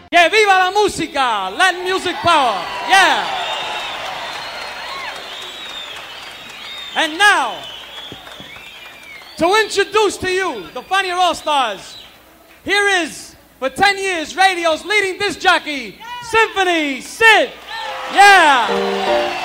Que viva la música! Latin music power! Yeah! And now, to introduce to you the Funny All-Stars, here is, for 10 years, radio's leading disc jockey, Symphony Sid! Yeah!